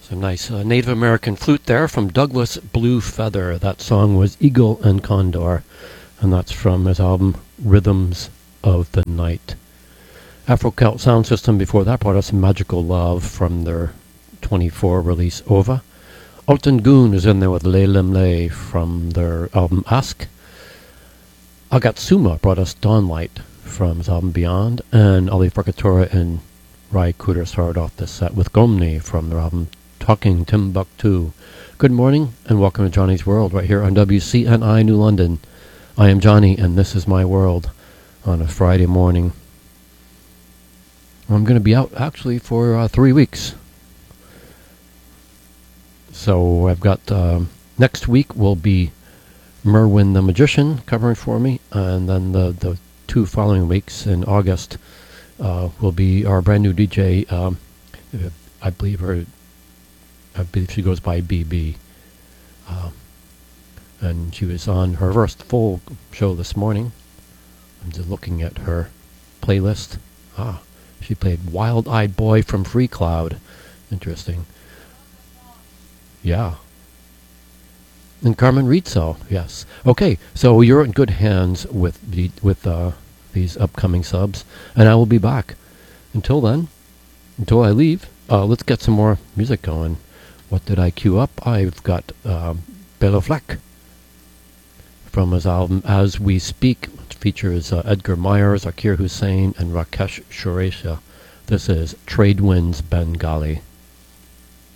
It's a nice Native American flute there from Douglas Blue Feather. That song was Eagle and Condor, and that's from his album Rhythms of the Night. Afro-Celt Sound System before that brought us Magical Love from their 24 release Ova. Alton Goon is in there with Le Limle from their album Ask. Agatsuma brought us Dawnlight from his album Beyond, and Ali Farkatora and Rai Cooter started off this set with Gomni from their album Talking Timbuktu. Good morning and welcome to Johnny's World right here on WCNI New London. I am Johnny and this is my world on a Friday morning. I'm going to be out actually for 3 weeks. So I've got next week will be Merwin the Magician covering for me, and then the 2 following weeks in August will be our brand new DJ. I believe she goes by BB, and she was on her first full show this morning. I'm just looking at her playlist. She played Wild Eyed Boy from Free Cloud. Interesting. Yeah. And Carmen Rizzo, yes. Okay, so you're in good hands with these upcoming subs, and I will be back. Until then, until I leave, let's get some more music going. What did I queue up? I've got Bela Fleck from his album As We Speak, which features Edgar Myers, Akir Hussain, and Rakesh Shureisha. This is Trade Winds Bengali.